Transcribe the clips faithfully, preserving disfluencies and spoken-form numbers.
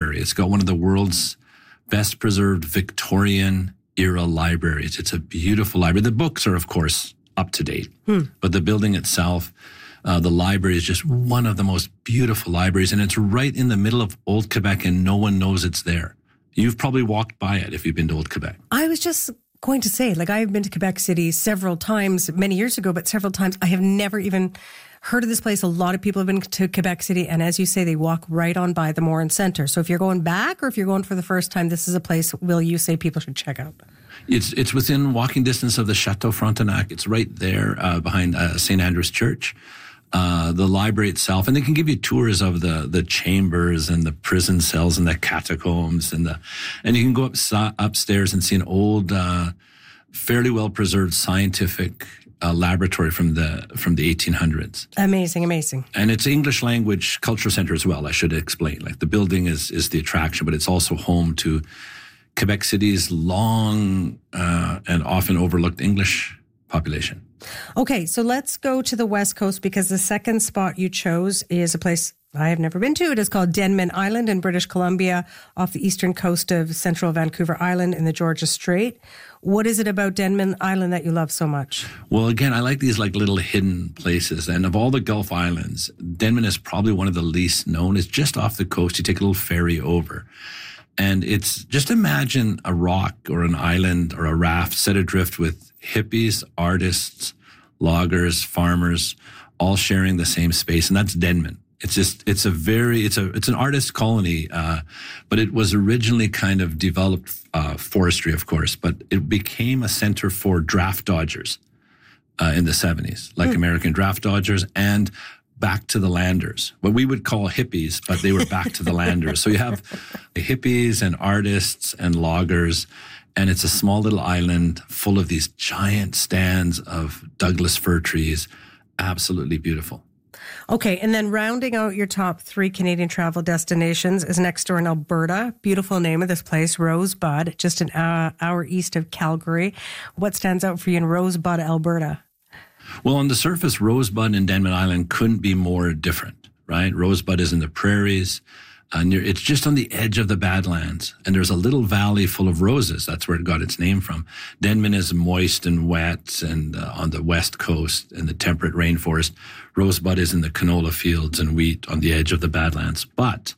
Library. It's got one of the world's best preserved Victorian era libraries. It's a beautiful library. The books are, of course, up to date, hmm. but the building itself, uh, the library is just one of the most beautiful libraries, and it's right in the middle of Old Quebec, and no one knows it's there. You've probably walked by it if you've been to Old Quebec. I was just going to say, like, I've been to Quebec City several times, many years ago, but several times. I have never even heard of this place. A lot of people have been to Quebec City, and as you say, they walk right on by the Morin Centre. So if you're going back or if you're going for the first time, this is a place, will you say, people should check out? It's it's within walking distance of the Chateau Frontenac. It's right there uh, behind uh, Saint Andrew's Church. Uh, the library itself, and they can give you tours of the the chambers and the prison cells and the catacombs, and the and you can go up upstairs and see an old, uh, fairly well preserved scientific uh, laboratory from the from the eighteen hundreds. Amazing, amazing. And it's English language cultural center as well. I should explain. Like the building is is the attraction, but it's also home to Quebec City's long uh, and often overlooked English population. Okay, so let's go to the West Coast, because the second spot you chose is a place I have never been to. It is called Denman Island in British Columbia, off the eastern coast of central Vancouver Island in the Georgia Strait. What is it about Denman Island that you love so much? Well, again, I like these like little hidden places. And of all the Gulf Islands, Denman is probably one of the least known. It's just off the coast. You take a little ferry over. And it's just imagine a rock or an island or a raft set adrift with hippies, artists, loggers, farmers, all sharing the same space. And that's Denman. It's just, it's a very, it's a, it's an artist colony, uh, but it was originally kind of developed, uh, forestry, of course, but it became a center for draft dodgers, uh, in the seventies, like mm. American draft dodgers and back to the landers, what we would call hippies, but they were back to the landers. So you have the hippies and artists and loggers, and it's a small little island full of these giant stands of Douglas fir trees. Absolutely beautiful. Okay, and then rounding out your top three Canadian travel destinations is next door in Alberta. Beautiful name of this place, Rosebud, just an uh, hour east of Calgary. What stands out for you in Rosebud, Alberta? Well, on the surface, Rosebud and Denman Island couldn't be more different, right? Rosebud is in the prairies. Uh, near, it's just on the edge of the Badlands, and there's a little valley full of roses. That's where it got its name from. Denman is moist and wet and uh, on the west coast in the temperate rainforest. Rosebud is in the canola fields and wheat on the edge of the Badlands. But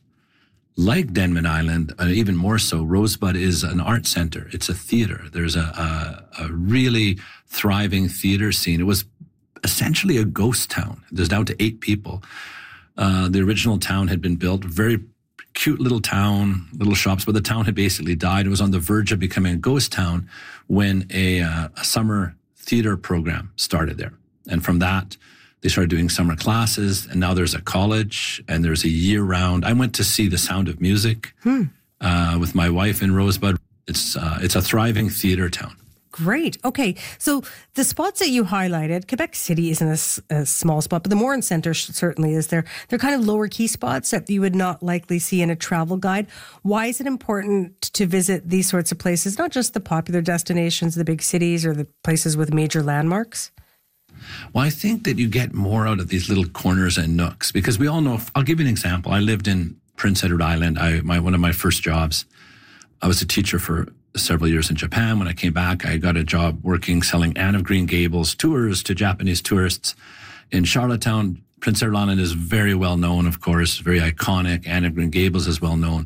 like Denman Island, uh, even more so, Rosebud is an art center. It's a theater. There's a, a, a really thriving theater scene. It was essentially a ghost town. There's down to eight people. Uh, the original town had been built, very cute little town, little shops, but the town had basically died. It was on the verge of becoming a ghost town when a, uh, a summer theater program started there. And from that, they started doing summer classes, and now there's a college, and there's a year-round. I went to see The Sound of Music hmm. uh, with my wife in Rosebud. It's uh, it's a thriving theater town. Great. Okay. So the spots that you highlighted, Quebec City isn't a, a small spot, but the Morin Centre certainly is there. They're kind of lower key spots that you would not likely see in a travel guide. Why is it important to visit these sorts of places, not just the popular destinations, the big cities or the places with major landmarks? Well, I think that you get more out of these little corners and nooks, because we all know, I'll give you an example. I lived in Prince Edward Island. I, my, one of my first jobs, I was a teacher for several years in Japan. When I came back, I got a job working, selling Anne of Green Gables tours to Japanese tourists in Charlottetown. Prince Edward Island is very well known, of course, very iconic. Anne of Green Gables is well known.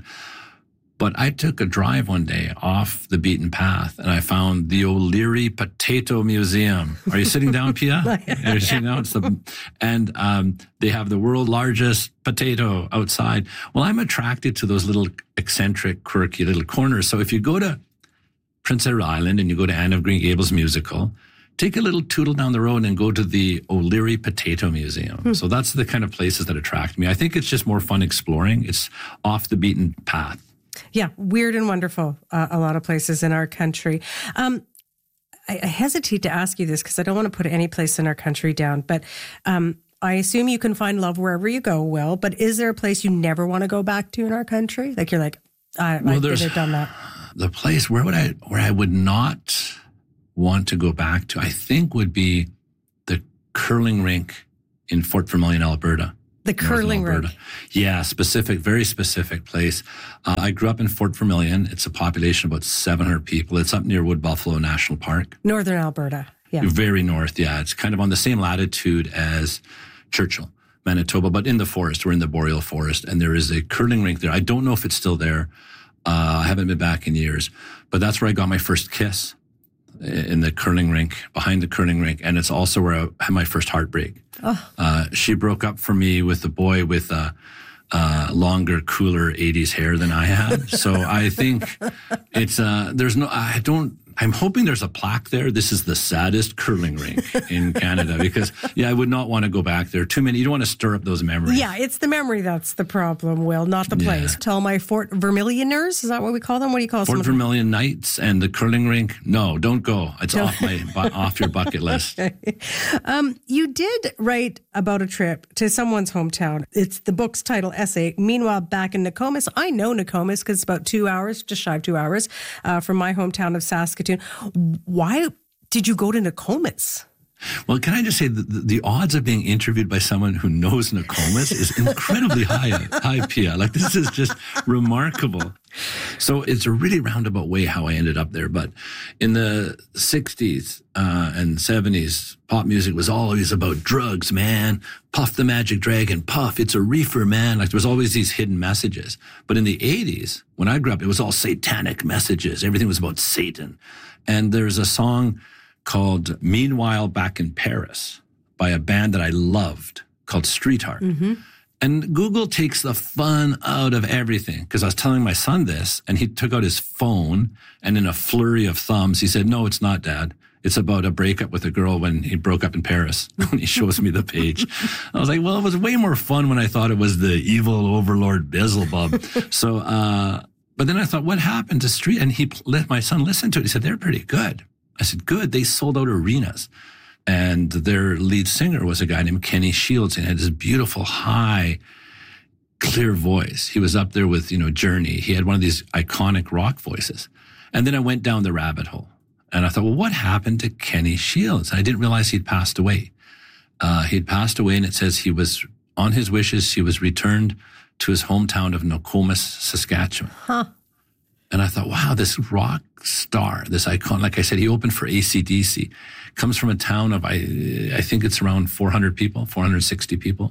But I took a drive one day off the beaten path, and I found the O'Leary Potato Museum. Are you sitting down, Pia? Are you sitting down? It's the, and um, they have the world's largest potato outside. Well, I'm attracted to those little eccentric, quirky little corners. So if you go to Prince Edward Island and you go to Anne of Green Gables musical, take a little tootle down the road and go to the O'Leary Potato Museum. Hmm. So that's the kind of places that attract me. I think it's just more fun exploring. It's off the beaten path. Yeah, weird and wonderful, uh, a lot of places in our country. Um, I, I hesitate to ask you this because I don't want to put any place in our country down, but um, I assume you can find love wherever you go, Will, but is there a place you never want to go back to in our country? Like you're like, I, well, I've been there, done that. The place where would I, where I would not want to go back to, I think would be the curling rink in Fort Vermilion, Alberta. The curling Alberta. rink. Yeah, specific, very specific place. Uh, I grew up in Fort Vermilion. It's a population of about seven hundred people. It's up near Wood Buffalo National Park. Northern Alberta. Yeah. Very north, yeah. It's kind of on the same latitude as Churchill, Manitoba, but in the forest. We're in the boreal forest, and there is a curling rink there. I don't know if it's still there. Uh, I haven't been back in years, but that's where I got my first kiss, in the curling rink, behind the curling rink, and it's also where I had my first heartbreak. Oh. Uh, she broke up for me with a boy with a, a longer, cooler eighties hair than I had. So I think it's, uh, there's no, I don't, I'm hoping there's a plaque there. This is the saddest curling rink in Canada because, yeah, I would not want to go back there. Too many. You don't want to stir up those memories. Yeah, it's the memory that's the problem, Will, not the place. Yeah. Tell my Fort Vermilioners, is that what we call them? What do you call them? Fort Vermilion Knights and the curling rink. No, don't go. It's No. off my bu- off your bucket list. um, you did write about a trip to someone's hometown. It's the book's title essay. Meanwhile, back in Nokomis, I know Nokomis because it's about two hours, just shy of two hours uh, from my hometown of Saskatoon. Why did you go to Nokomis? Well, can I just say the, the odds of being interviewed by someone who knows Nokomis is incredibly high, high, Pia. Like, this is just remarkable. So it's a really roundabout way how I ended up there. But in the sixties uh, and seventies, pop music was always about drugs, man. Puff the Magic Dragon, puff, it's a reefer, man. Like, there was always these hidden messages. But in the eighties, when I grew up, it was all satanic messages. Everything was about Satan. And there's a song called Meanwhile Back in Paris by a band that I loved called Street Heart. Mm-hmm. And Google takes the fun out of everything, because I was telling my son this, and he took out his phone, and in a flurry of thumbs, he said, "No, it's not, Dad. It's about a breakup with a girl when he broke up in Paris." When he shows me the page, I was like, well, it was way more fun when I thought it was the evil overlord Beelzebub. so, uh, but then I thought, what happened to Street? And he let my son listen to it. He said, they're pretty good. I said, good. They sold out arenas. And their lead singer was a guy named Kenny Shields, and had this beautiful, high, clear voice. He was up there with, you know, Journey. He had one of these iconic rock voices. And then I went down the rabbit hole, and I thought, well, what happened to Kenny Shields? I didn't realize he'd passed away. Uh, he'd passed away, and it says he was, on his wishes, he was returned to his hometown of Nokomis, Saskatchewan. Huh. And I thought, wow, this rock star, this icon, like I said, he opened for A C D C, comes from a town of, I I think it's around four hundred people, four hundred sixty people.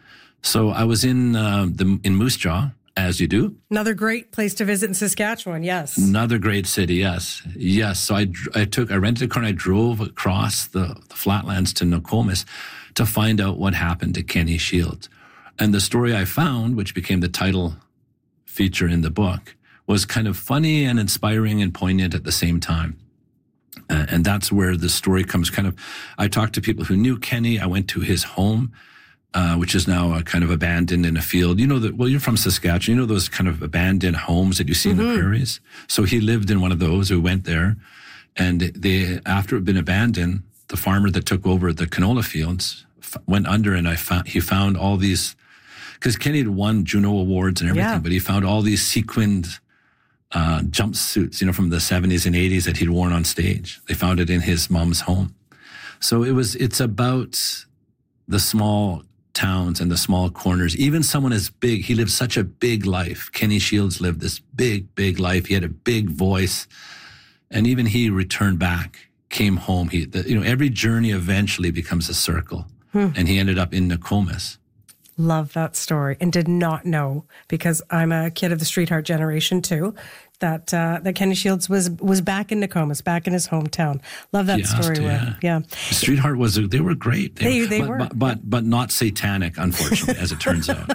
So I was in uh, the in Moose Jaw, as you do. Another great place to visit in Saskatchewan, yes. Another great city, yes. Yes, so I, I took, I rented a car and I drove across the, the flatlands to Nokomis to find out what happened to Kenny Shields. And the story I found, which became the title feature in the book, was kind of funny and inspiring and poignant at the same time. Uh, and that's where the story comes kind of, I talked to people who knew Kenny. I went to his home, uh, which is now uh, kind of abandoned in a field. You know that, well, you're from Saskatchewan. You know those kind of abandoned homes that you see mm-hmm. in the prairies? So he lived in one of those. We went there, and they, after it had been abandoned, the farmer that took over the canola fields f- went under, and I found, he found all these, because Kenny had won Juno Awards and everything, yeah. but he found all these sequined Uh, jumpsuits, you know, from the seventies and eighties that he'd worn on stage. They found it in his mom's home. So it was, it's about the small towns and the small corners. Even someone as big, he lived such a big life. Kenny Shields lived this big, big life. He had a big voice. And even he returned back, came home. He, the, you know, every journey eventually becomes a circle. Hmm. And he ended up in Nokomis. Love that story, and did not know, because I'm a kid of the Street Heart generation too, that uh, that Kenny Shields was was back in Nokomis, back in his hometown. Love that Yes, story. yeah. yeah. Street Heart was, they were great. They, were, they but, were. But, but, but not satanic, unfortunately, as it turns out.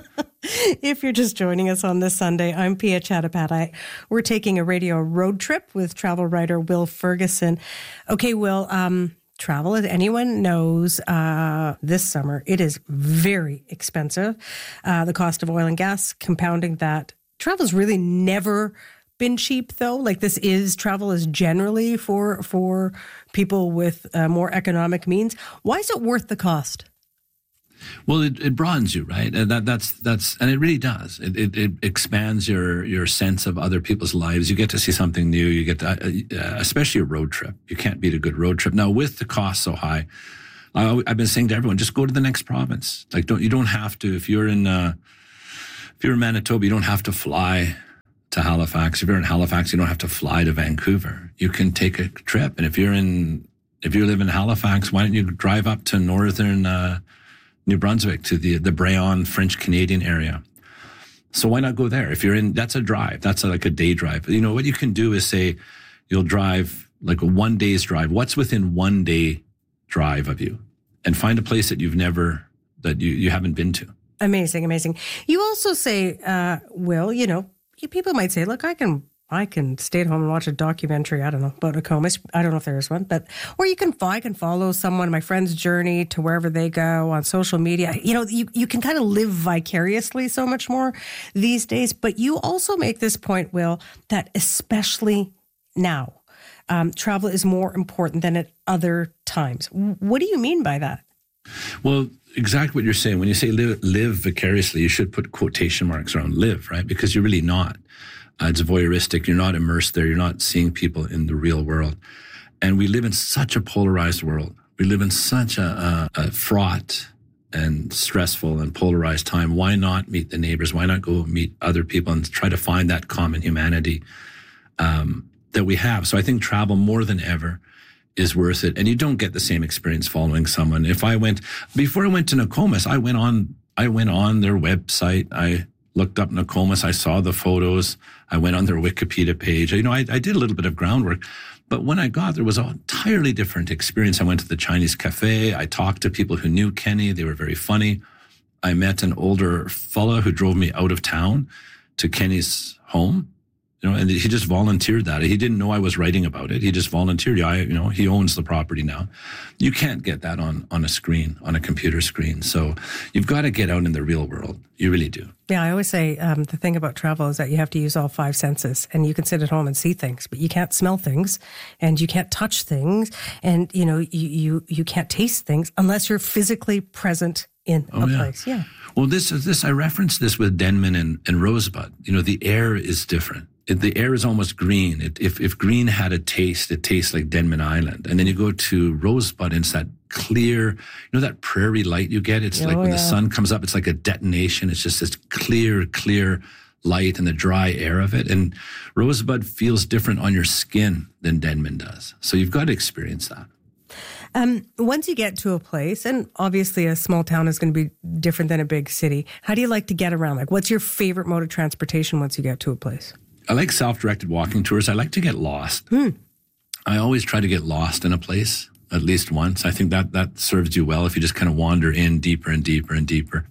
If you're just joining us on this Sunday, I'm Pia Chattopadhyay. We're taking a radio road trip with travel writer Will Ferguson. Okay, Will, um, travel, as anyone knows, uh, this summer, it is very expensive. Uh, the cost of oil and gas compounding that. Travel's really never been cheap, though. Like, this is, travel is generally for, for people with uh, more economic means. Why is it worth the cost? Well, it, it broadens you, right? And that, that's, that's, and it really does. It, it, it expands your, your sense of other people's lives. You get to see something new. You get to, uh, especially a road trip. You can't beat a good road trip. Now, with the cost so high, I, al- I've been saying to everyone, just go to the next province. Like, don't you don't have to. If you're in uh, if you're in Manitoba, you don't have to fly to Halifax. If you're in Halifax, you don't have to fly to Vancouver. You can take a trip. And if you're in if you live in Halifax, why don't you drive up to northern uh, New Brunswick to the the Brayon French Canadian area? So why not go there? If you're in, that's a drive. That's a, like a day drive. You know what you can do is say you'll drive like a one day's drive. What's within one day drive of you, and find a place that you've never, that you, you haven't been to. Amazing, amazing. You also say, uh, Will, you know, people might say, look, I can, I can stay at home and watch a documentary, I don't know, about Nokomis. I don't know if there is one, but, or you can, I can follow someone, my friend's journey to wherever they go on social media. You know, you, you can kind of live vicariously so much more these days, but you also make this point, Will, that especially now, Um, travel is more important than at other times. What do you mean by that? Well, exactly what you're saying. When you say live, live vicariously, you should put quotation marks around live, right? Because you're really not. Uh, it's voyeuristic. You're not immersed there. You're not seeing people in the real world. And we live in such a polarized world. We live in such a, a, a fraught and stressful and polarized time. Why not meet the neighbors? Why not go meet other people and try to find that common humanity Um that we have? So I think travel more than ever is worth it. And you don't get the same experience following someone. If I went, before I went to Nokomis, I went on, I went on their website. I looked up Nokomis. I saw the photos. I went on their Wikipedia page. You know, I, I did a little bit of groundwork, but when I got there was an entirely different experience. I went to the Chinese cafe. I talked to people who knew Kenny. They were very funny. I met an older fella who drove me out of town to Kenny's home. You know, and he just volunteered that. He didn't know I was writing about it. He just volunteered. I, you know, he owns the property now. You can't get that on, on a screen, on a computer screen. So you've got to get out in the real world. You really do. Yeah, I always say um, the thing about travel is that you have to use all five senses, and you can sit at home and see things, but you can't smell things, and you can't touch things, and you know, you you, you can't taste things unless you're physically present in oh, a yeah. place. Yeah. Well, this this I referenced this with Denman and, and Rosebud. You know, the air is different. It, the air is almost green. It, if if green had a taste, it tastes like Denman Island. And then you go to Rosebud, and it's that clear, you know, that prairie light you get. It's oh, like when yeah. the sun comes up, it's like a detonation. It's just this clear, clear light and the dry air of it. And Rosebud feels different on your skin than Denman does. So you've got to experience that. Um, once you get to a place, and obviously a small town is going to be different than a big city, how do you like to get around? Like, what's your favorite mode of transportation once you get to a place? I like self-directed walking tours. I like to get lost. Hmm. I always try to get lost in a place at least once. I think that that serves you well if you just kind of wander in deeper and deeper and deeper.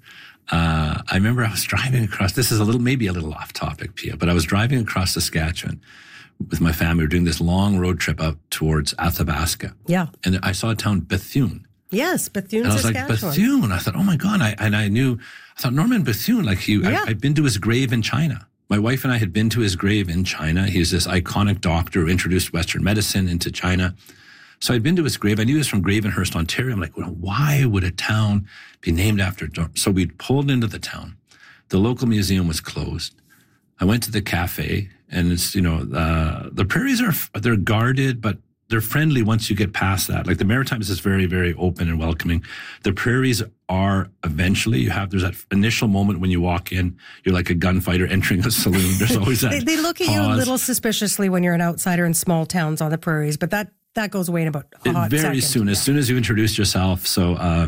Uh, I remember I was driving across, this is a little, maybe a little off topic, Pia, but I was driving across Saskatchewan with my family. We were doing this long road trip up towards Athabasca. Yeah. And I saw a town, Bethune. Yes, Bethune, and I was Saskatchewan. like, Bethune. I thought, oh my God. I, and I knew, I thought Norman Bethune, like he, yeah. I, I'd been to his grave in China. My wife and I had been to his grave in China. He's this iconic doctor who introduced Western medicine into China. So I'd been to his grave. I knew he was from Gravenhurst, Ontario. I'm like, well, why would a town be named after? So we pulled into the town. The local museum was closed. I went to the cafe, and it's, you know, uh, the prairies are, they're guarded, but they're friendly once you get past that. Like the Maritimes is very, very open and welcoming. The prairies are eventually, you have, there's that initial moment when you walk in, you're like a gunfighter entering a saloon. There's always that they, they look at pause. you a little suspiciously when you're an outsider in small towns on the prairies, but that, that goes away in about a hot Very second. soon, yeah. as soon as you introduce yourself. So, uh,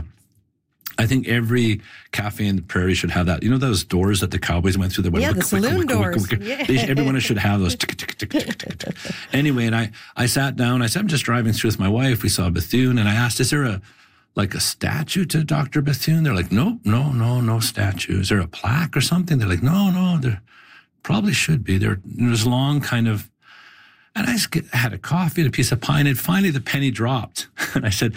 I think every cafe in the prairie should have that. You know those doors that the cowboys went through? That went yeah, wick, the wick, saloon wick, doors. Wick, wick, wick. Yeah. They should, everyone should have those. Tick, tick, tick, tick, tick, tick. Anyway, and I, I sat down. I said, I'm just driving through with my wife. We saw Bethune, and I asked, is there a like a statue to Doctor Bethune? They're like, no, no, no, no statue. Is there a plaque or something? They're like, no, no, there probably should be. There, there's long kind of, and I just get, had a coffee and a piece of pie, and finally the penny dropped. And I said,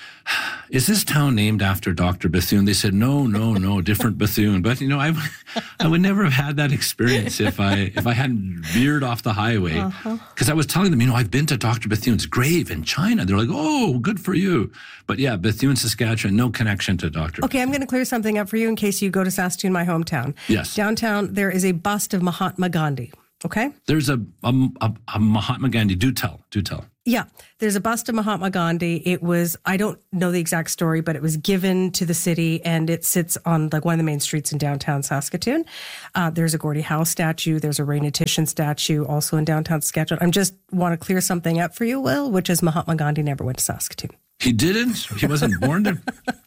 is this town named after Doctor Bethune? They said, no, no, no, different Bethune. But, you know, I, I would never have had that experience if I if I hadn't veered off the highway. Because uh-huh. I was telling them, you know, I've been to Doctor Bethune's grave in China. They're like, oh, good for you. But yeah, Bethune, Saskatchewan, no connection to Doctor Okay, I'm going to clear something up for you in case you go to Saskatoon, my hometown. Yes. Downtown, there is a bust of Mahatma Gandhi. Okay? There's a, a, a, a Mahatma Gandhi. Do tell. Do tell. Yeah, there's a bust of Mahatma Gandhi. It was, I don't know the exact story, but it was given to the city and it sits on like one of the main streets in downtown Saskatoon. Uh, there's a Gordie Howe statue. There's a Raina Titian statue also in downtown Saskatchewan. I just want to clear something up for you, Will, which is Mahatma Gandhi never went to Saskatoon. He didn't? He wasn't born there?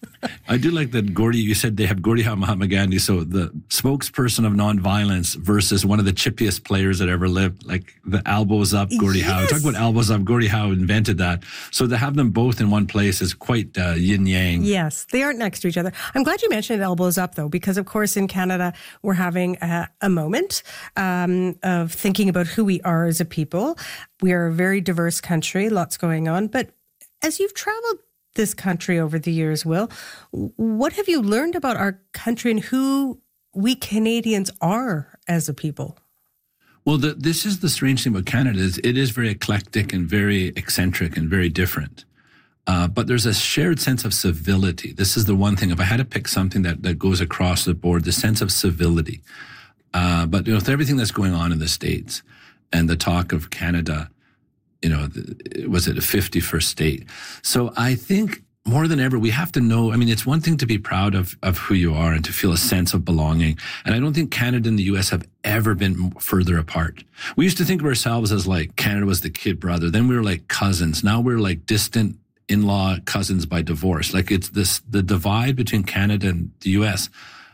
I do like that Gordie, you said they have Gordie Howe, Mahatma Gandhi. So the spokesperson of nonviolence versus one of the chippiest players that ever lived, like the elbows up Gordie yes. Howe. Talk about elbows up. Gordie Howe invented that. So to have them both in one place is quite uh, yin yang. Yes, they aren't next to each other. I'm glad you mentioned elbows up, though, because of course in Canada we're having a, a moment um, of thinking about who we are as a people. We are a very diverse country, lots going on, but as you've traveled this country over the years, Will, what have you learned about our country and who we Canadians are as a people? Well, the, this is the strange thing about Canada. Is it is very eclectic and very eccentric and very different. Uh, but there's a shared sense of civility. This is the one thing. If I had to pick something that, that goes across the board, the sense of civility. Uh, but you know, with everything that's going on in the States and the talk of Canada, you know, was it a fifty-first state? So I think more than ever, we have to know, I mean, it's one thing to be proud of, of who you are and to feel a sense of belonging. And I don't think Canada and the U S have ever been further apart. We used to think of ourselves as like Canada was the kid brother. Then we were like cousins. Now we're like distant in-law cousins by divorce. Like it's this, the divide between Canada and the U S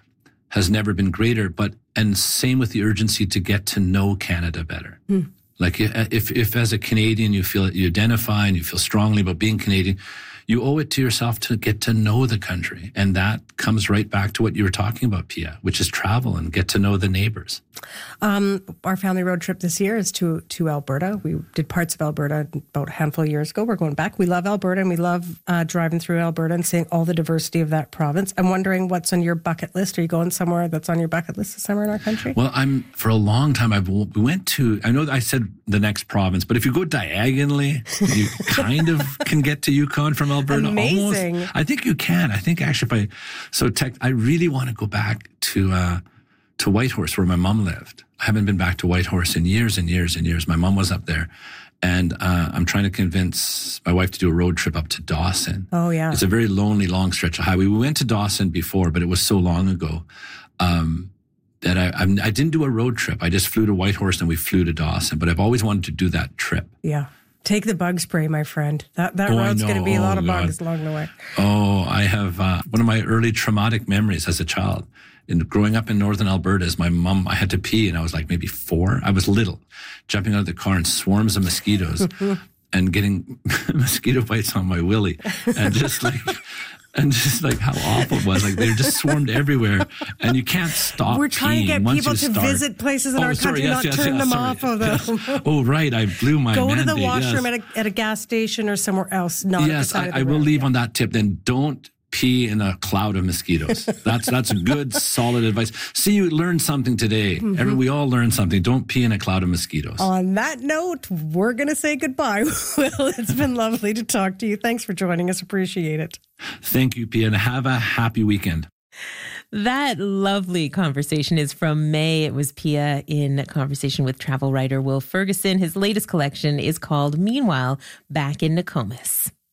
has never been greater, but, and same with the urgency to get to know Canada better. Mm. Like if, if as a Canadian, you feel you identify and you feel strongly about being Canadian, you owe it to yourself to get to know the country. And that comes right back to what you were talking about, Pia, which is travel and get to know the neighbors. Um, our family road trip this year is to, to Alberta. We did parts of Alberta about a handful of years ago. We're going back. We love Alberta and we love uh, driving through Alberta and seeing all the diversity of that province. I'm wondering what's on your bucket list. Are you going somewhere that's on your bucket list this summer in our country? Well, I'm for a long time, I've we went to, I know I said the next province, but if you go diagonally, you kind of can get to Yukon from Alberta. Amazing. Almost. I think you can. I think actually if I, so tech, I really want to go back to, uh, to Whitehorse where my mom lived. I haven't been back to Whitehorse in years and years and years. My mom was up there and, uh, I'm trying to convince my wife to do a road trip up to Dawson. Oh yeah. It's a very lonely, long stretch of highway. We went to Dawson before, but it was so long ago, um, that I, I, I didn't do a road trip. I just flew to Whitehorse and we flew to Dawson, but I've always wanted to do that trip. Yeah. Take the bug spray, my friend. That that oh, road's going to be a lot oh, of God. bugs along the way. Oh, I have uh, one of my early traumatic memories as a child. In growing up in northern Alberta, is my mom, I had to pee and I was like maybe four. I was little, jumping out of the car and swarms of mosquitoes and getting mosquito bites on my willy and just like... And just like how awful it was. Like they just swarmed everywhere and you can't stop. We're trying to get people to start. visit places in oh, our sorry, country, yes, not yes, turn yes, them sorry, off of them. Yes. Oh, right. I blew my Go mandate, to the washroom yes. at, a, at a gas station or somewhere else. Not yes, at the side I, of the I will road. leave yeah. on that tip. Then don't pee in a cloud of mosquitoes. That's that's good, solid advice. See, you learned something today. Mm-hmm. Every, we all learned something. Don't pee in a cloud of mosquitoes. On that note, we're going to say goodbye. Well, it's been lovely to talk to you. Thanks for joining us. Appreciate it. Thank you, Pia, and have a happy weekend. That lovely conversation is from May. It was Pia in conversation with travel writer Will Ferguson. His latest collection is called Meanwhile, Back in Nokomis.